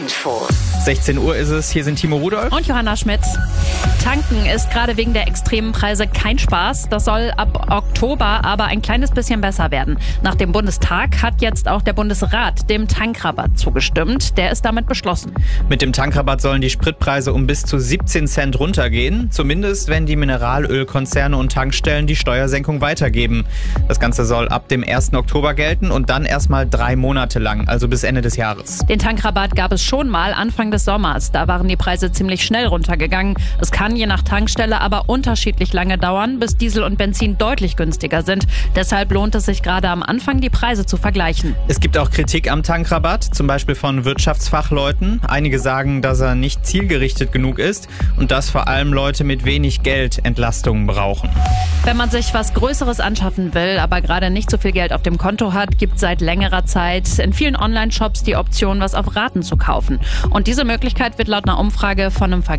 Infos. 16 Uhr ist es, hier sind Timo Rudolph und Johanna Schmidt. Tanken ist gerade wegen der extremen Preise kein Spaß. Das soll ab Oktober aber ein kleines bisschen besser werden. Nach dem Bundestag hat jetzt auch der Bundesrat dem Tankrabatt zugestimmt. Der ist damit beschlossen. Mit dem Tankrabatt sollen die Spritpreise um bis zu 17 Cent runtergehen. Zumindest, wenn die Mineralölkonzerne und Tankstellen die Steuersenkung weitergeben. Das Ganze soll ab dem 1. Oktober gelten und dann erstmal 3 Monate lang, also bis Ende des Jahres. Den Tankrabatt gab es schon mal Anfang des Sommers. Da waren die Preise ziemlich schnell runtergegangen. Es kann je nach Tankstelle aber unterschiedlich lange dauern, bis Diesel und Benzin deutlich günstiger sind. Deshalb lohnt es sich gerade am Anfang, die Preise zu vergleichen. Es gibt auch Kritik am Tankrabatt, zum Beispiel von Wirtschaftsfachleuten. Einige sagen, dass er nicht zielgerichtet genug ist und dass vor allem Leute mit wenig Geld Entlastungen brauchen. Wenn man sich was Größeres anschaffen will, aber gerade nicht so viel Geld auf dem Konto hat, gibt seit längerer Zeit in vielen Online-Shops die Option, was auf Raten zu kaufen. Und diese Möglichkeit wird laut einer Umfrage von einem